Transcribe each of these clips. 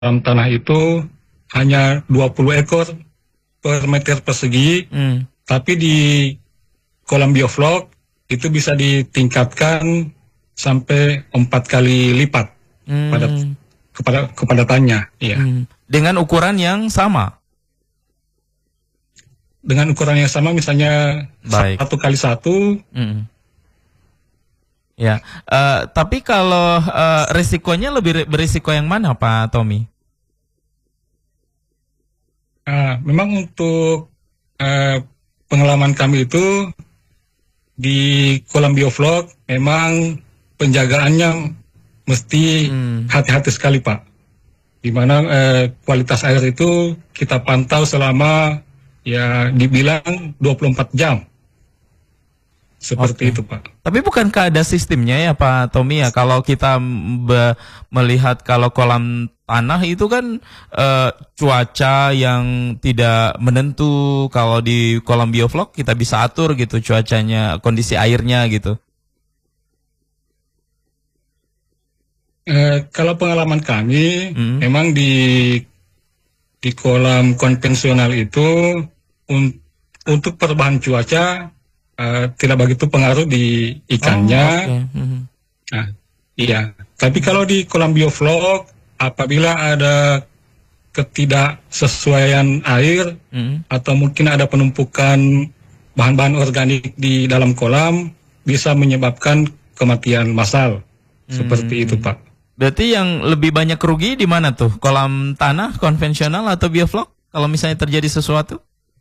kolam tanah itu hanya 20 ekor per meter persegi, tapi di kolam bioflok itu bisa ditingkatkan sampai 4 kali lipat kepadatannya. Ya. Dengan ukuran yang sama? Dengan ukuran yang sama, misalnya 1 kali 1. Ya, tapi kalau risikonya lebih berisiko yang mana, Pak Tommy? Memang untuk pengalaman kami itu di kolam bioflok memang penjagaannya mesti hati-hati sekali, Pak. Di mana kualitas air itu kita pantau selama ya dibilang 24 jam. Seperti itu, Pak. Tapi bukankah ada sistemnya ya, Pak Tommy, ya? Kalau kita melihat kalau kolam tanah itu kan cuaca yang tidak menentu. Kalau di kolam bioflok kita bisa atur gitu cuacanya, kondisi airnya gitu. Kalau pengalaman kami, memang di kolam konvensional itu untuk perubahan cuaca tidak begitu pengaruh di ikannya. Nah, iya. Tapi kalau di kolam bioflok, apabila ada ketidaksesuaian air atau mungkin ada penumpukan bahan-bahan organik di dalam kolam, bisa menyebabkan kematian massal. Seperti itu, Pak. Berarti yang lebih banyak rugi di mana tuh? Kolam tanah konvensional atau bioflok? Kalau misalnya terjadi sesuatu?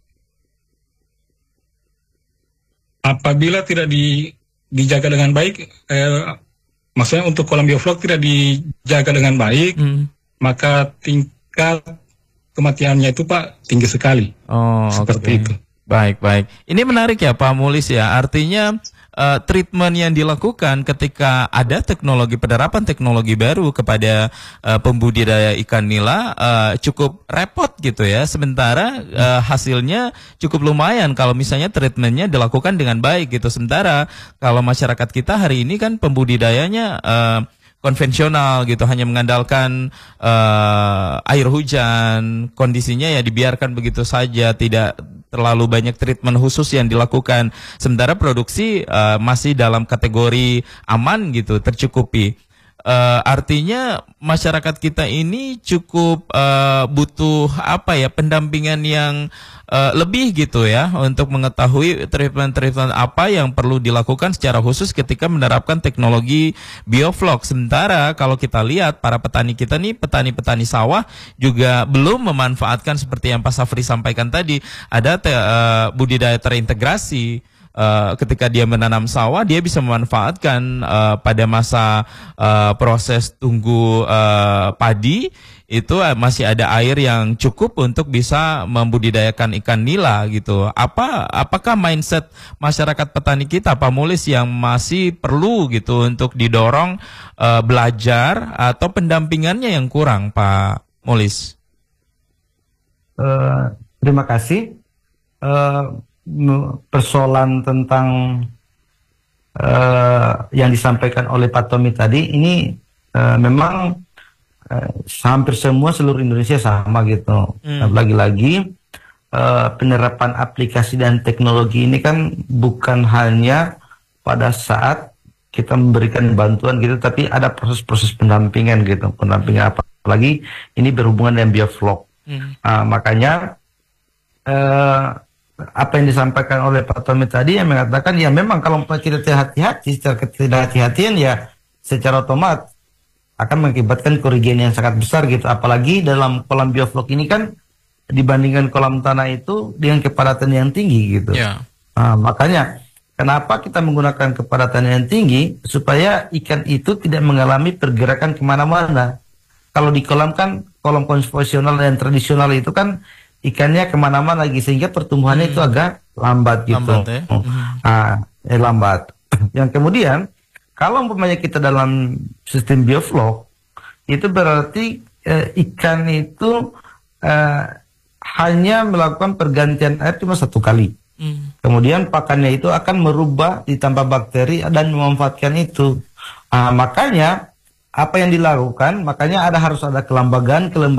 Apabila tidak dijaga dengan baik, maksudnya untuk kolam bioflok tidak dijaga dengan baik, maka tingkat kematiannya itu, Pak, tinggi sekali. Seperti itu. Baik. Ini menarik ya, Pak Mulis ya. Artinya treatment yang dilakukan ketika ada penerapan teknologi baru kepada pembudidaya ikan nila cukup repot gitu ya. Sementara hasilnya cukup lumayan kalau misalnya treatmentnya dilakukan dengan baik gitu. Sementara kalau masyarakat kita hari ini kan pembudidayanya konvensional gitu, hanya mengandalkan air hujan, kondisinya ya dibiarkan begitu saja, tidak terlalu banyak treatment khusus yang dilakukan. Sementara produksi masih dalam kategori aman gitu, tercukupi. Artinya masyarakat kita ini cukup butuh pendampingan yang lebih gitu ya, untuk mengetahui treatment apa yang perlu dilakukan secara khusus ketika menerapkan teknologi bioflok. Sementara kalau kita lihat para petani kita nih, petani sawah juga belum memanfaatkan seperti yang Pak Safri sampaikan tadi, ada budidaya terintegrasi. Ketika dia menanam sawah, dia bisa memanfaatkan pada masa proses tunggu padi itu masih ada air yang cukup untuk bisa membudidayakan ikan nila gitu. Apakah mindset masyarakat petani kita, Pak Mulis, yang masih perlu gitu untuk didorong belajar atau pendampingannya yang kurang, Pak Mulis? Terima kasih. Persoalan tentang yang disampaikan oleh Pak Tommy tadi ini memang hampir semua seluruh Indonesia sama gitu. Lagi-lagi penerapan aplikasi dan teknologi ini kan bukan hanya pada saat kita memberikan bantuan gitu, tapi ada proses-proses pendampingan gitu. Pendampingan apalagi ini berhubungan dengan bioflok. Makanya apa yang disampaikan oleh Pak Tommy tadi yang mengatakan ya memang kalau kita tidak hati-hati, secara ketidakhati-hatian ya secara otomatis akan mengakibatkan kerugian yang sangat besar gitu. Apalagi dalam kolam bioflok ini kan dibandingkan kolam tanah itu dengan kepadatan yang tinggi gitu. Makanya kenapa kita menggunakan kepadatan yang tinggi, supaya ikan itu tidak mengalami pergerakan kemana-mana. Kalau di kolam kan, kolam konvensional dan tradisional itu kan ikannya kemana-mana lagi, sehingga pertumbuhannya itu agak lambat gitu. Lambat. Yang kemudian kalau umpamanya kita dalam sistem bioflok, itu berarti ikan itu hanya melakukan pergantian air cuma 1 kali. Kemudian pakannya itu akan merubah, ditambah bakteri dan memanfaatkan itu. Makanya apa yang dilakukan, makanya harus ada kelembagaan